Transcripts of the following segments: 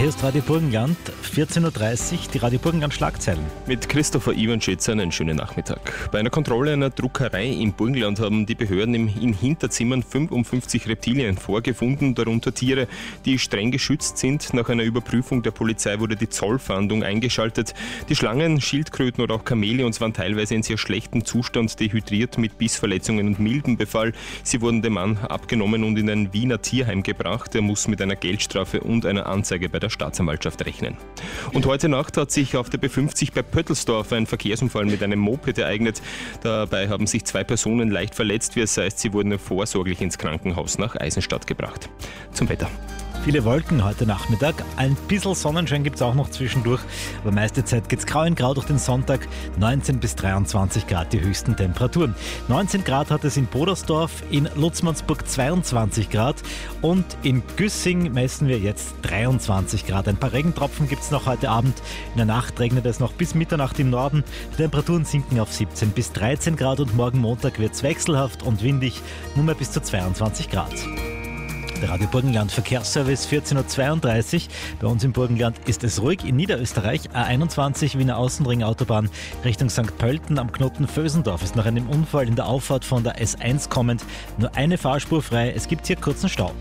Hier ist Radio Burgenland, 14.30 Uhr, die Radio Burgenland Schlagzeilen. Mit Christopher Iwanschitzer einen schönen Nachmittag. Bei einer Kontrolle einer Druckerei im Burgenland haben die Behörden in Hinterzimmern 55 Reptilien vorgefunden, darunter Tiere, die streng geschützt sind. Nach einer Überprüfung der Polizei wurde die Zollfahndung eingeschaltet. Die Schlangen, Schildkröten oder auch Chamäleons waren teilweise in sehr schlechtem Zustand, dehydriert mit Bissverletzungen und mildem Befall. Sie wurden dem Mann abgenommen und in ein Wiener Tierheim gebracht. Er muss mit einer Geldstrafe und einer Anzeige bei der Staatsanwaltschaft rechnen. Und heute Nacht hat sich auf der B50 bei Pöttelsdorf ein Verkehrsunfall mit einem Moped ereignet. Dabei haben sich 2 Personen leicht verletzt, wie es heißt, sie wurden vorsorglich ins Krankenhaus nach Eisenstadt gebracht. Zum Wetter. Viele Wolken heute Nachmittag. Ein bisschen Sonnenschein gibt es auch noch zwischendurch, aber meiste Zeit geht es grau in grau durch den Sonntag. 19 bis 23 Grad die höchsten Temperaturen. 19 Grad hat es in Bodersdorf, in Lutzmannsburg 22 Grad und in Güssing messen wir jetzt 23 Grad. Ein paar Regentropfen gibt es noch heute Abend. In der Nacht regnet es noch bis Mitternacht im Norden. Die Temperaturen sinken auf 17 bis 13 Grad und morgen Montag wird es wechselhaft und windig, nur mehr bis zu 22 Grad. Der Radio Burgenland Verkehrsservice 14.32 Uhr. Bei uns im Burgenland ist es ruhig. In Niederösterreich A21 Wiener Außenring Autobahn Richtung St. Pölten am Knoten Vösendorf ist nach einem Unfall in der Auffahrt von der S1 kommend nur eine Fahrspur frei. Es gibt hier kurzen Stau.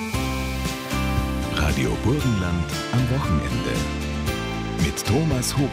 Radio Burgenland am Wochenende mit Thomas Huber.